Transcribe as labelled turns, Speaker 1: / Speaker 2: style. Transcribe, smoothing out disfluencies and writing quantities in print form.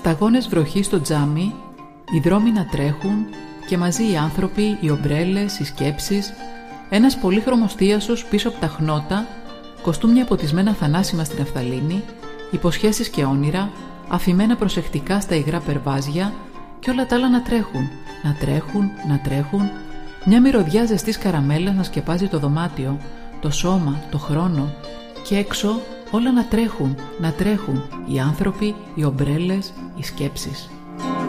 Speaker 1: σταγόνες βροχή στο τζάμι, οι δρόμοι να τρέχουν και μαζί οι άνθρωποι, οι ομπρέλες, οι σκέψεις, ένας πολύχρωμος θίασος πίσω από τα χνότα, κοστούμια ποτισμένα θανάσιμα στην ναφθαλίνη, υποσχέσεις και όνειρα, αφημένα προσεκτικά στα υγρά περβάζια και όλα τα άλλα να τρέχουν, να τρέχουν, να τρέχουν, μια μυρωδιά ζεστής καραμέλας να σκεπάζει το δωμάτιο, το σώμα, το χρόνο και έξω όλα να τρέχουν, οι άνθρωποι, οι ομπρέλες, οι σκέψεις.